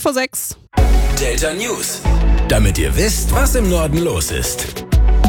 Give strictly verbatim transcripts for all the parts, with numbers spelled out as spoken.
vor sechs. Delta News, damit ihr wisst, was im Norden los ist.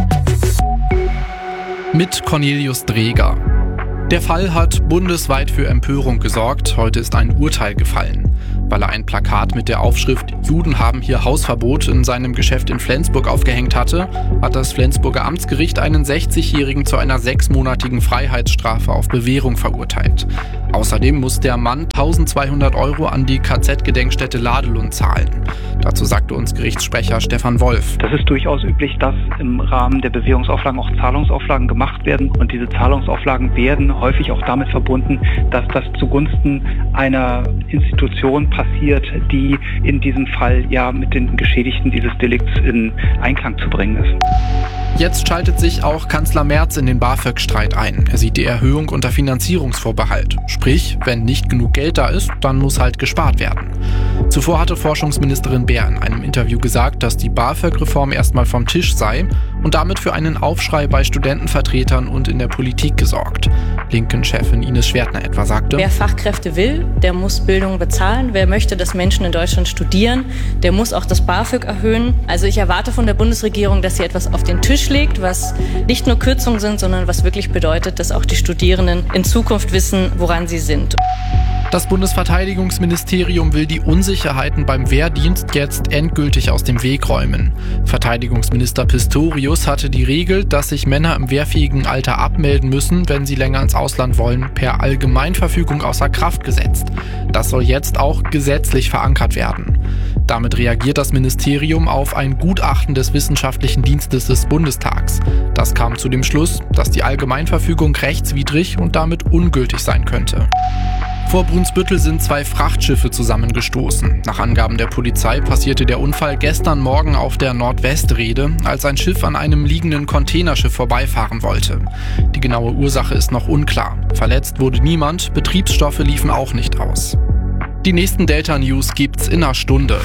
Mit Cornelius Dreger. Der Fall hat bundesweit für Empörung gesorgt. Heute ist ein Urteil gefallen. Weil er ein Plakat mit der Aufschrift „Juden haben hier Hausverbot" in seinem Geschäft in Flensburg aufgehängt hatte, hat das Flensburger Amtsgericht einen sechzigjährigen zu einer sechsmonatigen Freiheitsstrafe auf Bewährung verurteilt. Außerdem muss der Mann eintausendzweihundert Euro an die K Z-Gedenkstätte Ladelund zahlen. Dazu sagte uns Gerichtssprecher Stefan Wolf. Das ist durchaus üblich, dass im Rahmen der Bewährungsauflagen auch Zahlungsauflagen gemacht werden. Und diese Zahlungsauflagen werden häufig auch damit verbunden, dass das zugunsten einer Institution passiert, die in diesem Fall ja mit den Geschädigten dieses Delikts in Einklang zu bringen ist. Jetzt schaltet sich auch Kanzler Merz in den BAföG-Streit ein. Er sieht die Erhöhung unter Finanzierungsvorbehalt. Sprich, wenn nicht genug Geld da ist, dann muss halt gespart werden. Zuvor hatte Forschungsministerin Baer in einem Interview gesagt, dass die BAföG-Reform erstmal vom Tisch sei und damit für einen Aufschrei bei Studentenvertretern und in der Politik gesorgt. Linken-Chefin Ines Schwertner etwa sagte: Wer Fachkräfte will, der muss Bildung bezahlen. Wer möchte, dass Menschen in Deutschland studieren, der muss auch das BAföG erhöhen. Also ich erwarte von der Bundesregierung, dass sie etwas auf den Tisch legt, was nicht nur Kürzungen sind, sondern was wirklich bedeutet, dass auch die Studierenden in Zukunft wissen, woran sie sind. Das Bundesverteidigungsministerium will die Unsicherheiten beim Wehrdienst jetzt endgültig aus dem Weg räumen. Verteidigungsminister Pistorius hatte die Regel, dass sich Männer im wehrfähigen Alter abmelden müssen, wenn sie länger ins Ausland wollen, per Allgemeinverfügung außer Kraft gesetzt. Das soll jetzt auch gesetzlich verankert werden. Damit reagiert das Ministerium auf ein Gutachten des Wissenschaftlichen Dienstes des Bundestags. Das kam zu dem Schluss, dass die Allgemeinverfügung rechtswidrig und damit ungültig sein könnte. Vor Brunsbüttel sind zwei Frachtschiffe zusammengestoßen. Nach Angaben der Polizei passierte der Unfall gestern Morgen auf der Nordwestrede, als ein Schiff an einem liegenden Containerschiff vorbeifahren wollte. Die genaue Ursache ist noch unklar. Verletzt wurde niemand, Betriebsstoffe liefen auch nicht aus. Die nächsten Delta News gibt's in einer Stunde.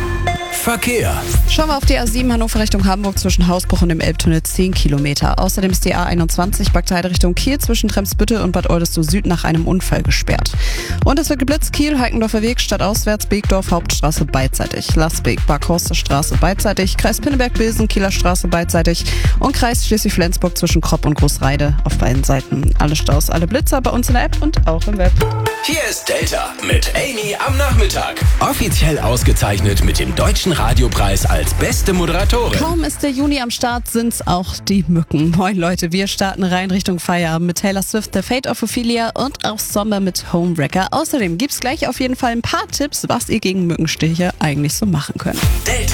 Verkehr. Schauen wir auf die A sieben Hannover Richtung Hamburg zwischen Hausbruch und dem Elbtunnel zehn Kilometer. Außerdem ist die A einundzwanzig Bagdad Richtung Kiel zwischen Tremsbüttel und Bad Oldesloe Süd nach einem Unfall gesperrt. Und es wird geblitzt: Kiel, Heikendorfer Weg, stadtauswärts, Beekdorf, Hauptstraße beidseitig, Lasbeek, Backhorster Straße beidseitig, Kreis Pinneberg-Bilsen, Kieler Straße beidseitig und Kreis Schleswig-Flensburg zwischen Kropp und Großreide auf beiden Seiten. Alle Staus, alle Blitzer bei uns in der App und auch im Web. Hier ist Delta mit Amy am Nachmittag. Offiziell ausgezeichnet mit dem Deutschen Radiopreis als beste Moderatorin. Kaum ist der Juni am Start, sind's auch die Mücken. Moin Leute, wir starten rein Richtung Feierabend mit Taylor Swift, The Fate of Ophelia und auch Sommer mit Homewrecker. Außerdem gibt's gleich auf jeden Fall ein paar Tipps, was ihr gegen Mückenstiche eigentlich so machen könnt. Delta.